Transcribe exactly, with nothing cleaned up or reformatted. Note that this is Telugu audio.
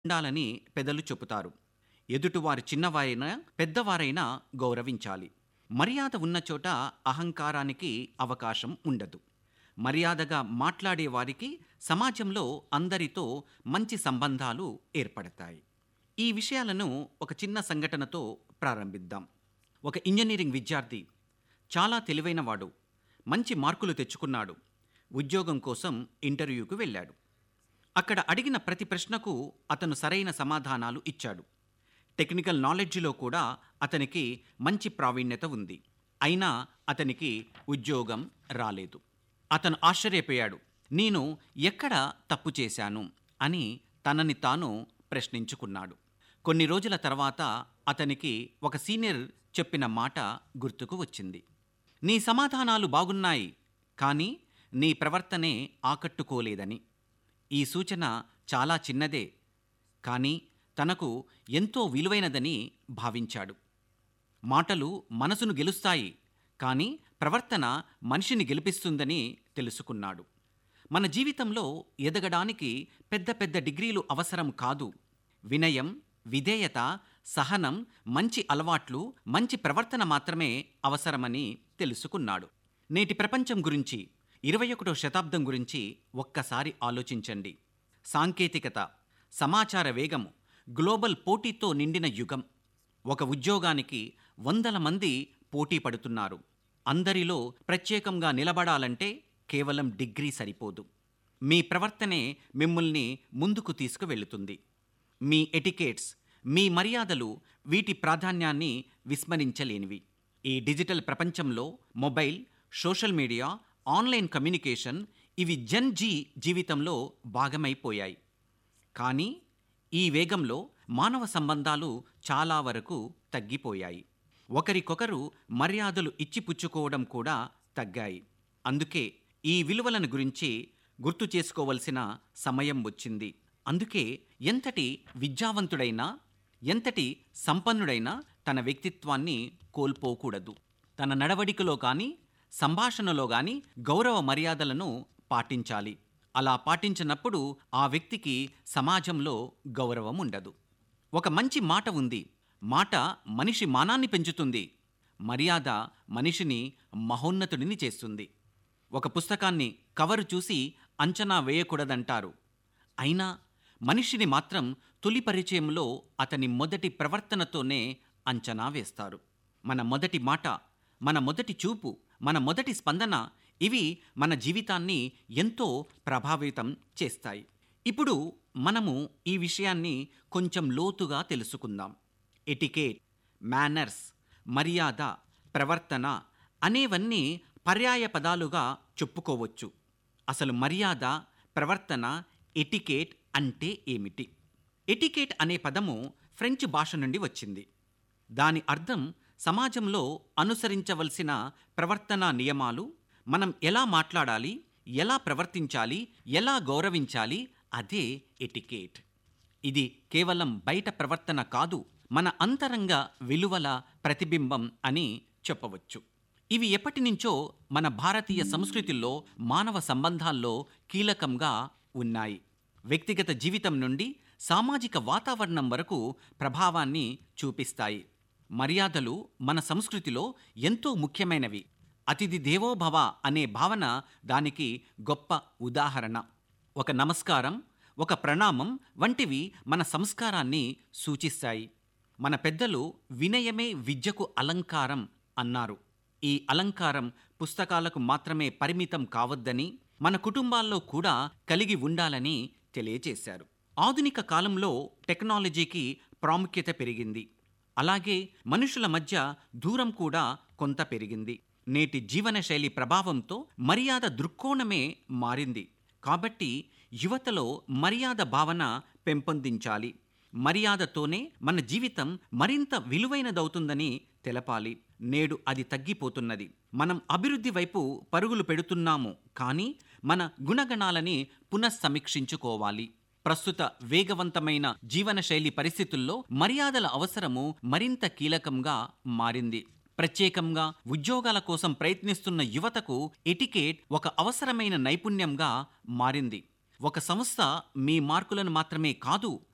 ఉండాలని పెద్దలు చెబుతారు. ఎదుటివారు చిన్నవారైనా పెద్దవారైనా గౌరవించాలి. మర్యాద ఉన్న చోట అహంకారానికి అవకాశం ఉండదు. మర్యాదగా మాట్లాడే వారికి సమాజంలో అందరితో మంచి సంబంధాలు ఏర్పడతాయి. ఈ విషయాలను ఒక చిన్న సంఘటనతో ప్రారంభిద్దాం. ఒక ఇంజనీరింగ్ విద్యార్థి చాలా తెలివైనవాడు, మంచి మార్కులు తెచ్చుకున్నాడు. ఉద్యోగం కోసం ఇంటర్వ్యూకు వెళ్ళాడు. అక్కడ అడిగిన ప్రతి ప్రశ్నకు అతను సరైన సమాధానాలు ఇచ్చాడు. టెక్నికల్ నాలెడ్జిలో కూడా అతనికి మంచి ప్రావీణ్యత ఉంది. అయినా అతనికి ఉద్యోగం రాలేదు. అతను ఆశ్చర్యపోయాడు. నేను ఎక్కడ తప్పు చేశాను అని తనని తాను ప్రశ్నించుకున్నాడు. కొన్ని రోజుల తర్వాత అతనికి ఒక సీనియర్ చెప్పిన మాట గుర్తుకు వచ్చింది. నీ సమాధానాలు బాగున్నాయి, కానీ నీ ప్రవర్తనే ఆకట్టుకోలేదని. ఈ సూచన చాలా చిన్నదే, కానీ తనకు ఎంతో విలువైనదని భావించాడు. మాటలు మనసును గెలుస్తాయి, కానీ ప్రవర్తన మనిషిని గెలిపిస్తుందని తెలుసుకున్నాడు. మన జీవితంలో ఎదగడానికి పెద్ద పెద్ద డిగ్రీలు అవసరం కాదు. వినయం, విధేయత, సహనం, మంచి అలవాట్లు, మంచి ప్రవర్తన మాత్రమే అవసరమని తెలుసుకున్నాడు. నేటి ప్రపంచం గురించి, ఇరవై ఒకటో శతాబ్దం గురించి ఒక్కసారి ఆలోచించండి. సాంకేతికత, సమాచార వేగము, గ్లోబల్ పోటీతో నిండిన యుగం. ఒక ఉద్యోగానికి వందల మంది పోటీ పడుతున్నారు. అందరిలో ప్రత్యేకంగా నిలబడాలంటే కేవలం డిగ్రీ సరిపోదు. మీ ప్రవర్తనే మిమ్మల్ని ముందుకు తీసుకువెళుతుంది. మీ ఎటికేట్స్, మీ మర్యాదలు వీటి ప్రాధాన్యాన్ని విస్మరించలేనివి. ఈ డిజిటల్ ప్రపంచంలో mobile, social media, online communication ఇవి జన్ జీ జీవితంలో భాగమైపోయాయి. కానీ ఈ వేగంలో మానవ సంబంధాలు చాలా వరకు తగ్గిపోయాయి. ఒకరికొకరు మర్యాదలు ఇచ్చిపుచ్చుకోవడం కూడా తగ్గాయి. అందుకే ఈ విలువలను గురించి గుర్తు చేసుకోవలసిన సమయం వచ్చింది. అందుకే ఎంతటి విద్యావంతుడైనా, ఎంతటి సంపన్నుడైనా తన వ్యక్తిత్వాన్ని కోల్పోకూడదు. తన నడవడికలో కానీ, సంభాషణలో కానీ గౌరవ మర్యాదలను పాటించాలి. అలా పాటించినప్పుడు ఆ వ్యక్తికి సమాజంలో గౌరవం ఉండదు. ఒక మంచి మాట ఉంది. మాట మనిషి మానాన్ని పెంచుతుంది. మర్యాద మనిషిని మహోన్నతుడిని చేస్తుంది. ఒక పుస్తకాన్ని కవరు చూసి అంచనా వేయకూడదంటారు. అయినా మనిషిని మాత్రం తొలి పరిచయంలో అతని మొదటి ప్రవర్తనతోనే అంచనా వేస్తారు. మన మొదటి మాట, మన మొదటి చూపు, మన మొదటి స్పందన ఇవి మన జీవితాన్ని ఎంతో ప్రభావితం చేస్తాయి. ఇప్పుడు మనము ఈ విషయాన్ని కొంచెం లోతుగా తెలుసుకుందాం. ఎటికేట్, మేనర్స్, మర్యాద, ప్రవర్తన అనేవన్నీ పర్యాయ పదాలుగా చెప్పుకోవచ్చు. అసలు మర్యాద, ప్రవర్తన, ఎటికేట్ అంటే ఏమిటి? ఎటికేట్ అనే పదము ఫ్రెంచ్ భాష నుండి వచ్చింది. దాని అర్థం సమాజంలో అనుసరించవలసిన ప్రవర్తనా నియమాలు, మనం ఎలా మాట్లాడాలి, ఎలా ప్రవర్తించాలి, ఎలా గౌరవించాలి, అదే ఎటికేట్. ఇది కేవలం బయట ప్రవర్తన కాదు, మన అంతరంగ విలువల ప్రతిబింబం అని చెప్పవచ్చు. ఇవి ఎప్పటి నుంచో మన భారతీయ సంస్కృతిలో మానవ సంబంధాల్లో కీలకంగా ఉన్నాయి. వ్యక్తిగత జీవితం నుండి సామాజిక వాతావరణం వరకు ప్రభావాన్ని చూపిస్తాయి. మర్యాదలు మన సంస్కృతిలో ఎంతో ముఖ్యమైనవి. అతిథి దేవోభవ అనే భావన దానికి గొప్ప ఉదాహరణ. ఒక నమస్కారం, ఒక ప్రణామం వంటివి మన సంస్కారాన్ని సూచిస్తాయి. మన పెద్దలు వినయమే విద్యకు అలంకారం అన్నారు. ఈ అలంకారం పుస్తకాలకు మాత్రమే పరిమితం కావద్దని, మన కుటుంబాల్లో కూడా కలిగి ఉండాలని తెలియజేశారు. ఆధునిక కాలంలో టెక్నాలజీకి ప్రాముఖ్యత పెరిగింది. అలాగే మనుషుల మధ్య దూరం కూడా కొంత పెరిగింది. నేటి జీవనశైలి ప్రభావంతో మర్యాద దృక్కోణమే మారింది. కాబట్టి యువతలో మర్యాద భావన పెంపొందించాలి. మర్యాదతోనే మన జీవితం మరింత విలువైనదవుతుందని తెలపాలి. నేడు అది తగ్గిపోతున్నది. మనం అభివృద్ధి వైపు పరుగులు పెడుతున్నాము, కానీ మన గుణగణాలని పునఃసమీక్షించుకోవాలి. ప్రస్తుత వేగవంతమైన జీవనశైలి పరిస్థితుల్లో మర్యాదల అవసరము మరింత కీలకంగా మారింది. ప్రత్యేకంగా ఉద్యోగాల కోసం ప్రయత్నిస్తున్న యువతకు ఎటికేట్ ఒక అవసరమైన నైపుణ్యంగా మారింది. ఒక సంస్థ మీ మార్కులను మాత్రమే కాదు,